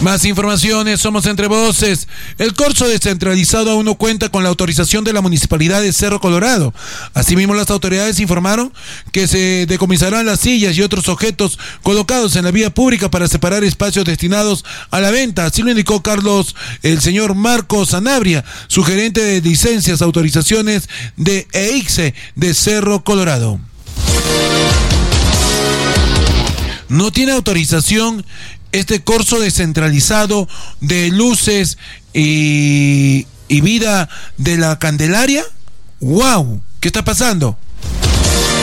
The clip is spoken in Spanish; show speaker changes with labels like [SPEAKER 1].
[SPEAKER 1] Más informaciones, somos Entre Voces. El corso descentralizado aún no cuenta con la autorización de la Municipalidad de Cerro Colorado. Asimismo, las autoridades informaron que se decomisarán las sillas y otros objetos colocados en la vía pública para separar espacios destinados a la venta. Así lo indicó el señor Marcos Sanabria, su gerente de licencias, autorizaciones de EICE de Cerro Colorado. No tiene autorización este corso descentralizado de luces y vida de la Candelaria. ¡Wow! ¿Qué está pasando?